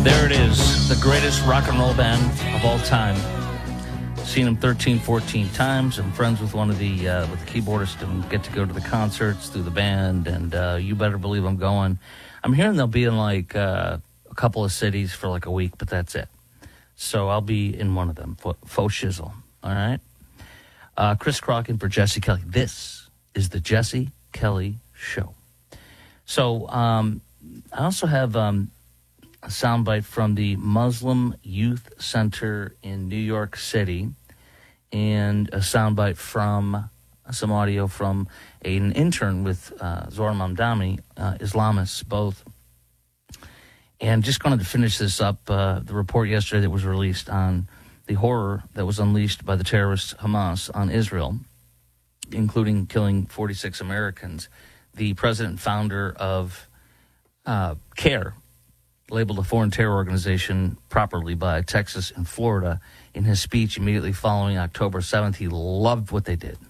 There it is, the greatest rock and roll band of all time. Seen them 13, 14 times. I'm friends with one of the keyboardists and get to go to the concerts through the band, and you better believe I'm going. I'm hearing they'll be in like a couple of cities for like a week, but that's it. So I'll be in one of them, faux shizzle, all right? Chris Crockett for Jesse Kelly. This is the Jesse Kelly Show. So I also have a soundbite from the Muslim Youth Center in New York City and a soundbite from some audio from an intern with Zohran Mamdani, Islamists both. And just going to finish this up, the report yesterday that was released on the horror that was unleashed by the terrorist Hamas on Israel, including killing 46 Americans. The president and founder of CARE, labeled a foreign terror organization properly by Texas and Florida, in his speech immediately following October 7th, he loved what they did.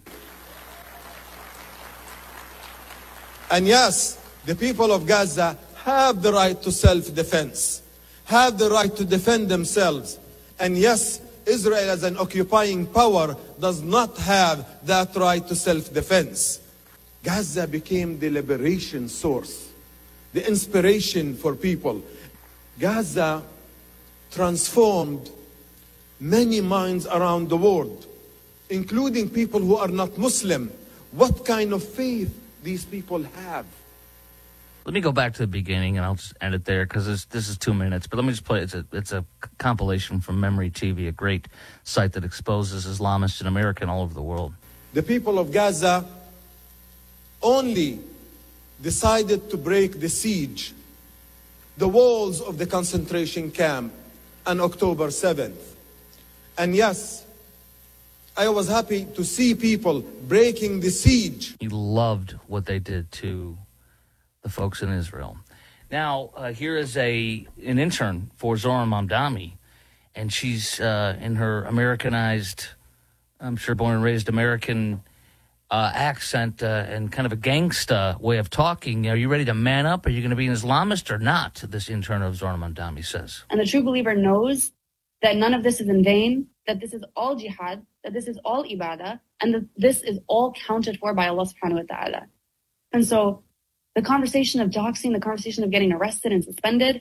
And yes, the people of Gaza have the right to self-defense, have the right to defend themselves. And yes, Israel as an occupying power does not have that right to self-defense. Gaza became the liberation source, the inspiration for people. Gaza transformed many minds around the world, including people who are not Muslim. What kind of faith these people have? Let me go back to the beginning, and I'll just end it there because this is 2 minutes. But let me just play. It's a compilation from Memory TV, a great site that exposes Islamists in America and all over the world. The people of Gaza only decided to break the siege, the walls of the concentration camp, on October 7th. And yes, I was happy to see people breaking the siege. He loved what they did to the folks in Israel. Now, here is an intern for Zohran Mamdani, and she's in her Americanized, I'm sure born and raised American accent and kind of a gangsta way of talking. Are you ready to man up? Are you going to be an Islamist or not? This intern of Zohran Mamdani says. And the true believer knows that none of this is in vain, that this is all jihad, that this is all ibadah, and that this is all counted for by Allah subhanahu wa ta'ala. And so the conversation of doxing, the conversation of getting arrested and suspended,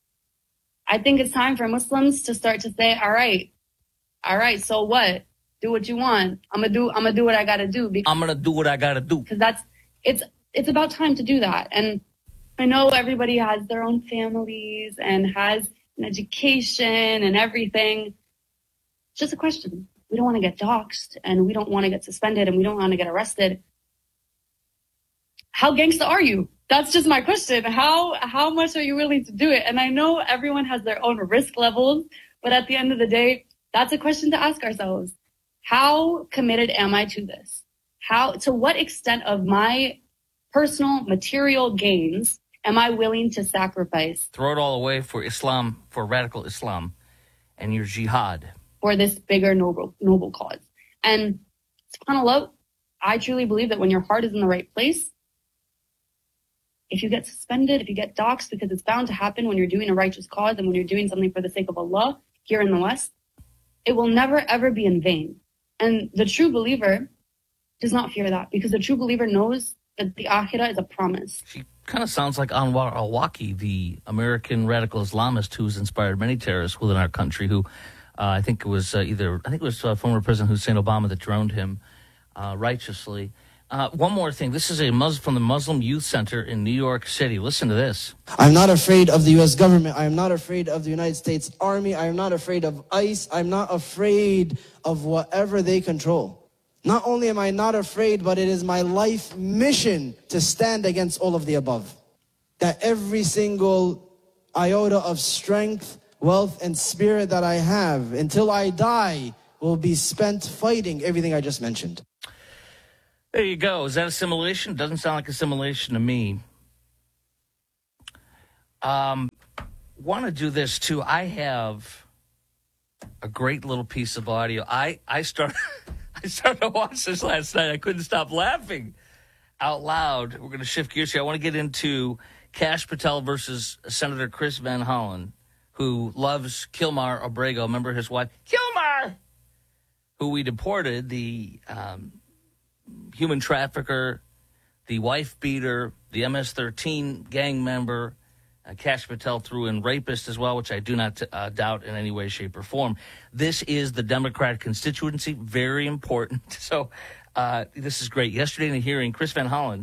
I think it's time for Muslims to start to say, all right, so what? Do what you want. I'm gonna do what I gotta do. I'm gonna do what I gotta do. Because it's about time to do that. And I know everybody has their own families and has an education and everything. It's just a question. We don't want to get doxxed and we don't want to get suspended and we don't want to get arrested. How gangsta are you? That's just my question. How much are you willing to do it? And I know everyone has their own risk levels, but at the end of the day, that's a question to ask ourselves. How committed am I to this? To what extent of my personal material gains am I willing to sacrifice? Throw it all away for Islam, for radical Islam, and your jihad. For this bigger noble cause. And subhanAllah, I truly believe that when your heart is in the right place, if you get suspended, if you get doxxed, because it's bound to happen when you're doing a righteous cause and when you're doing something for the sake of Allah here in the West, it will never ever be in vain. And the true believer does not fear that because the true believer knows that the akhirah is a promise. She kind of sounds like Anwar al-Awlaki, the American radical Islamist who's inspired many terrorists within our country, who I think it was former President Hussein Obama that droned him righteously. One more thing. This is from the Muslim Youth Center in New York City. Listen to this. I'm not afraid of the U.S. government. I am not afraid of the United States Army. I am not afraid of ICE. I'm not afraid of whatever they control. Not only am I not afraid, but it is my life mission to stand against all of the above. That every single iota of strength, wealth, and spirit that I have until I die will be spent fighting everything I just mentioned. There you go. Is that assimilation? Doesn't sound like assimilation to me. Want to do this too. I have a great little piece of audio. I started to watch this last night. I couldn't stop laughing out loud. We're going to shift gears here. I want to get into Kash Patel versus Senator Chris Van Hollen, who loves Kilmar Abrego. Remember his wife, Kilmar, who we deported, the human trafficker, the wife beater, the MS-13 gang member, Kash Patel threw in rapist as well, which I do not doubt in any way, shape, or form. This is the Democrat constituency, very important. So this is great. Yesterday in a hearing, Chris Van Hollen,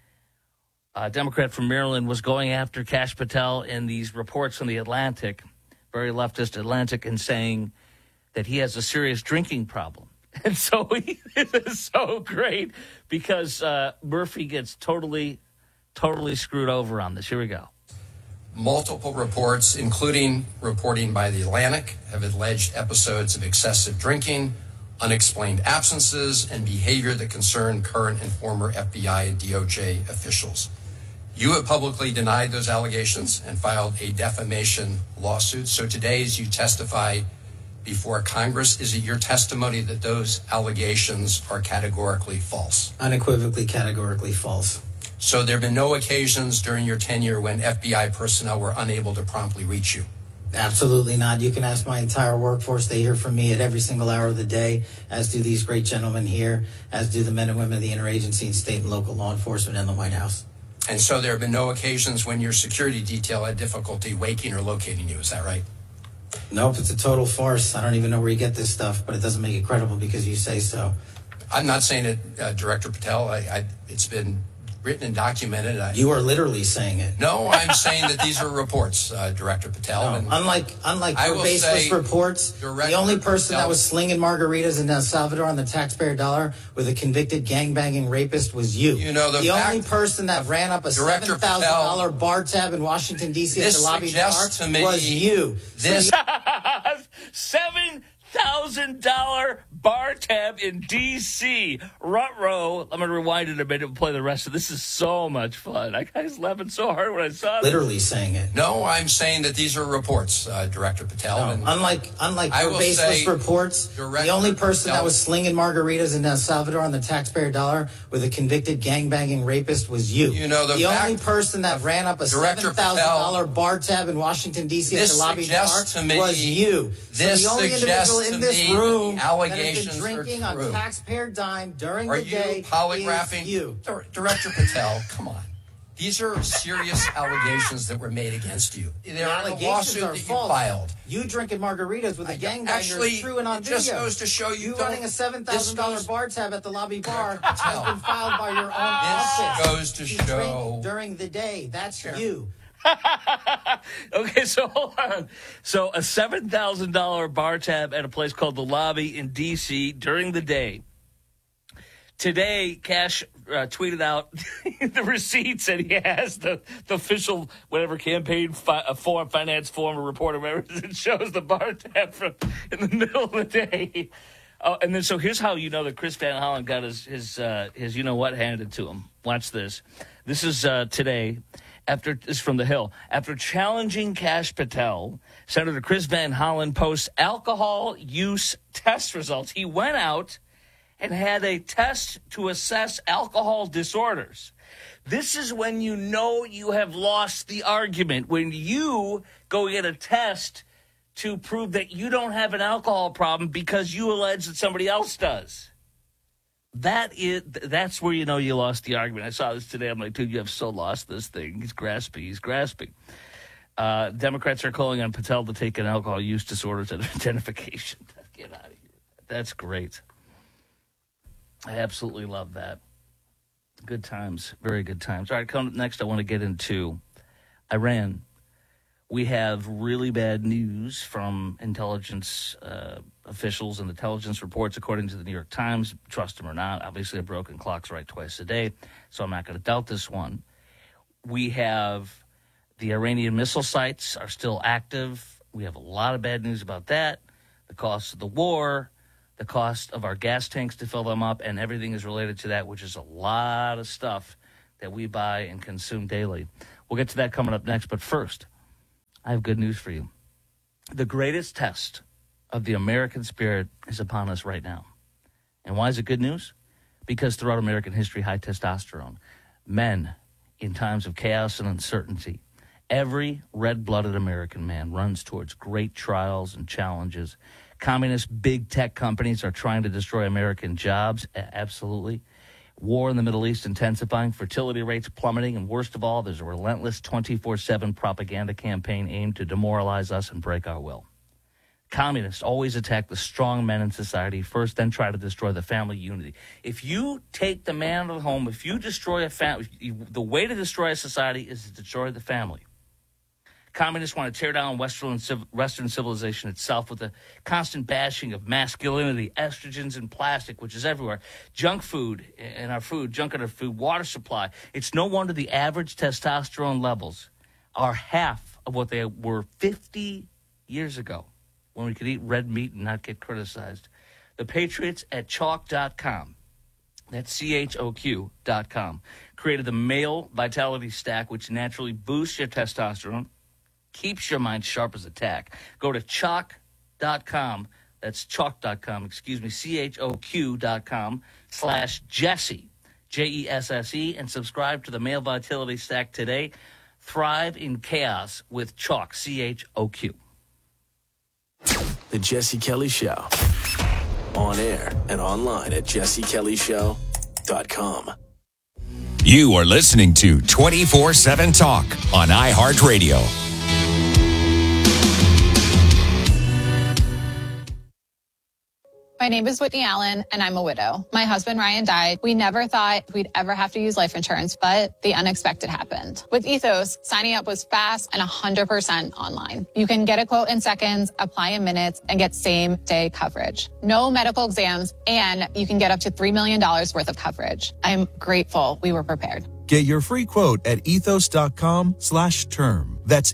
a Democrat from Maryland, was going after Kash Patel in these reports from the Atlantic, very leftist Atlantic, and saying that he has a serious drinking problem. And so it is so great because Murphy gets totally screwed over on this. Here we go. Multiple reports, including reporting by the Atlantic, have alleged episodes of excessive drinking, unexplained absences, and behavior that concern current and former FBI and DOJ officials. You have publicly denied those allegations and filed a defamation lawsuit. So today, as you testify before Congress, is it your testimony that those allegations are categorically false? Unequivocally, categorically false. So there have been no occasions during your tenure when FBI personnel were unable to promptly reach you? Absolutely not. You can ask my entire workforce. They hear from me at every single hour of the day, as do these great gentlemen here, as do the men and women of the interagency and state and local law enforcement and the White House. And so there have been no occasions when your security detail had difficulty waking or locating you. Is that right? Nope, it's a total farce. I don't even know where you get this stuff, but it doesn't make it credible because you say so. I'm not saying it, Director Patel. It's been written and documented. You are literally saying it. No, I'm saying that these are reports, Director Patel. No, and unlike your baseless reports, the only person that was slinging margaritas in El Salvador on the taxpayer dollar with a convicted gangbanging rapist was you. You know, the only person that ran up a $7,000 bar tab in Washington, D.C. at the lobby bar was you. This $7,000 bar tab in D.C. Ruh-roh. I'm going to rewind it a minute and play the rest of this. Is so much fun. I was laughing so hard when I saw this. Literally saying it. No, I'm saying that these are reports, Director Patel. No, and unlike your baseless reports, the only person that was slinging margaritas in El Salvador on the taxpayer dollar with a convicted gangbanging rapist was you. You know, the only person that ran up a $7,000 bar tab in Washington, D.C. at the lobby bar was you. This so the only individual in this room allegations that has been drinking are true on taxpayer dime during are the day polygraphing is you. Director Patel, come on. These are serious allegations that were made against you. They're a lawsuit that you filed. You drinking margaritas with a gangbanger is true and on video. It just goes to show you running a $7,000 bar tab at the lobby bar has been filed by your own office. This goes to show during the day. That's you. Okay, so hold on. So a $7,000 bar tab at a place called The Lobby in D.C. during the day. Today, Kash tweeted out the receipts, and he has the official whatever campaign finance form or report or whatever. It shows the bar tab from in the middle of the day. And then so here's how you know that Chris Van Hollen got his you know what handed to him. Watch this. This is today. This is from The Hill. After challenging Kash Patel, Senator Chris Van Hollen posts alcohol use test results. He went out and had a test to assess alcohol disorders. This is when you know you have lost the argument, when you go get a test to prove that you don't have an alcohol problem because you allege that somebody else does. That's where you know you lost the argument. I saw this today. I'm like, dude, you have so lost this thing. He's grasping. Democrats are calling on Patel to take an alcohol use disorders identification. Get out of here. That's great. I absolutely love that. Good times. Very good times. All right, coming up next, I want to get into Iran. We have really bad news from intelligence officials and intelligence reports, according to the New York Times. Trust them or not. Obviously, a broken clock's right twice a day, so I'm not going to doubt this one. We have the Iranian missile sites are still active. We have a lot of bad news about that. The cost of the war, the cost of our gas tanks to fill them up, and everything is related to that, which is a lot of stuff that we buy and consume daily. We'll get to that coming up next, but first, I have good news for you. The greatest test of the American spirit is upon us right now. And why is it good news? Because throughout American history, high testosterone, men in times of chaos and uncertainty, Every red-blooded American man runs towards great trials and challenges. Communist big tech companies are trying to destroy American jobs. Absolutely. War in the Middle East intensifying, fertility rates plummeting, and worst of all, there's a relentless 24/7 propaganda campaign aimed to demoralize us and break our will. Communists always attack the strong men in society first, then try to destroy the family unity. If you take the man of the home, if you destroy a family, the way to destroy a society is to destroy the family. Communists want to tear down Western civilization itself with the constant bashing of masculinity, estrogens, and plastic, which is everywhere. Junk food in our food, junk in our food, water supply. It's no wonder the average testosterone levels are half of what they were 50 years ago, when we could eat red meat and not get criticized. The Patriots at Chalk.com, that's CHOQ.com, created the Male Vitality Stack, which naturally boosts your testosterone, keeps your mind sharp as a tack. Go to Chalk.com, that's Chalk.com, CHOQ.com/Jesse, Jesse, and subscribe to the Male Vitality Stack today. Thrive in chaos with Chalk, CHOQ. The Jesse Kelly Show. On air and online at jessekellyshow.com. You are listening to 24/7 Talk on iHeartRadio. My name is Whitney Allen, and I'm a widow. My husband, Ryan, died. We never thought we'd ever have to use life insurance, but the unexpected happened. With Ethos, signing up was fast and 100% online. You can get a quote in seconds, apply in minutes, and get same-day coverage. No medical exams, and you can get up to $3 million worth of coverage. I'm grateful we were prepared. Get your free quote at ethos.com/term. That's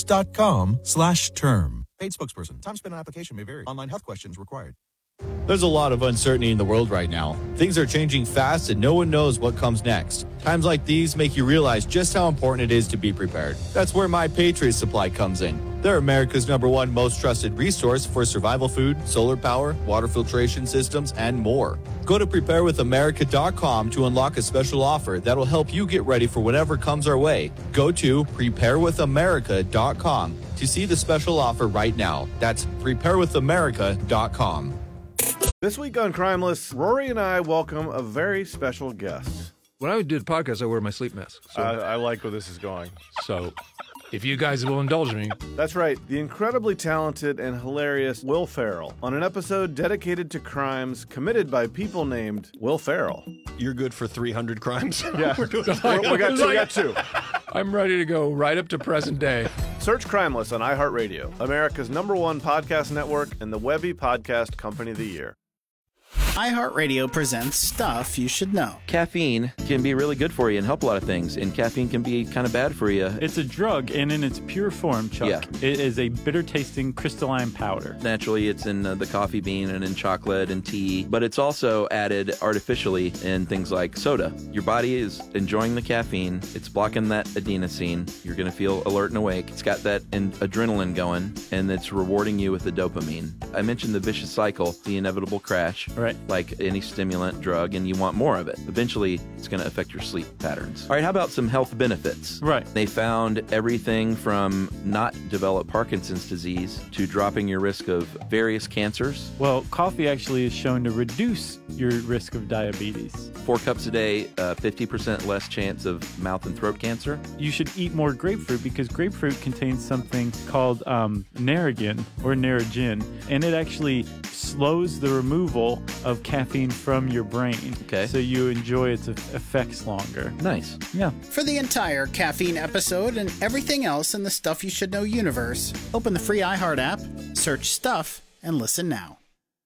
ethos.com/term. Paid spokesperson. Time spent on application may vary. Online health questions required. There's a lot of uncertainty in the world right now. Things are changing fast and no one knows what comes next. Times like these make you realize just how important it is to be prepared. That's where My Patriot Supply comes in. They're America's #1 most trusted resource for survival food, solar power, water filtration systems, and more. Go to preparewithamerica.com to unlock a special offer that'll help you get ready for whatever comes our way. Go to preparewithamerica.com to see the special offer right now. That's preparewithamerica.com. This week on Crimeless, Rory and I welcome a very special guest. When I do the podcast, I wear my sleep mask. So I like where this is going. So, if you guys will indulge me. That's right, the incredibly talented and hilarious Will Ferrell on an episode dedicated to crimes committed by people named Will Ferrell. You're good for 300 crimes? Yeah, we got two. I'm ready to go right up to present day. Search Crimeless on iHeartRadio, America's #1 podcast network and the Webby Podcast Company of the Year. iHeartRadio presents Stuff You Should Know. Caffeine can be really good for you and help a lot of things, and caffeine can be kind of bad for you. It's a drug, and in its pure form, Chuck, it is a bitter-tasting crystalline powder. Naturally, it's in the coffee bean and in chocolate and tea, but it's also added artificially in things like soda. Your body is enjoying the caffeine. It's blocking that adenosine. You're going to feel alert and awake. It's got that adrenaline going, and it's rewarding you with the dopamine. I mentioned the vicious cycle, the inevitable crash. Right. Like any stimulant drug, and you want more of it. Eventually, it's going to affect your sleep patterns. All right, how about some health benefits? Right. They found everything from not develop Parkinson's disease to dropping your risk of various cancers. Well, coffee actually is shown to reduce your risk of diabetes. 4 cups a day, 50% less chance of mouth and throat cancer. You should eat more grapefruit because grapefruit contains something called Narragin or Narragin, and it actually slows the removal of caffeine from your brain. Okay. So you enjoy its effects longer. Nice. Yeah. For the entire caffeine episode and everything else in the Stuff You Should Know universe, open the free iHeart app, search Stuff, and listen now.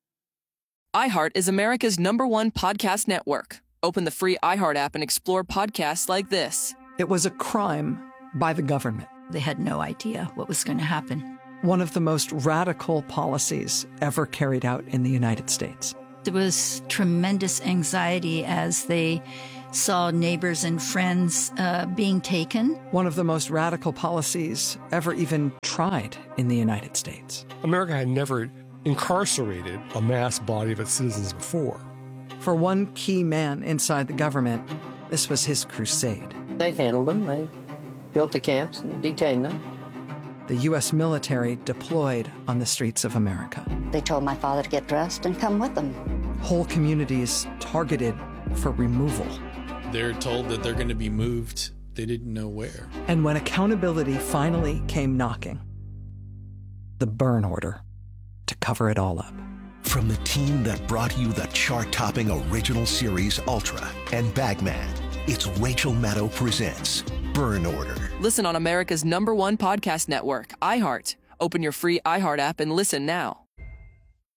iHeart is America's #1 podcast network. Open the free iHeart app and explore podcasts like this. It was a crime by the government. They had no idea what was going to happen. One of the most radical policies ever carried out in the United States. There was tremendous anxiety as they saw neighbors and friends being taken. One of the most radical policies ever even tried in the United States. America had never incarcerated a mass body of its citizens before. For one key man inside the government, this was his crusade. They handled them. They built the camps and detained them. The U.S. military deployed on the streets of America. They told my father to get dressed and come with them. Whole communities targeted for removal. They're told that they're going to be moved. They didn't know where. And when accountability finally came knocking, the burn order to cover it all up. From the team that brought you the chart-topping original series Ultra and Bagman, it's Rachel Maddow presents Burn Order. Listen on America's #1 podcast network, iHeart. Open your free iHeart app and listen now.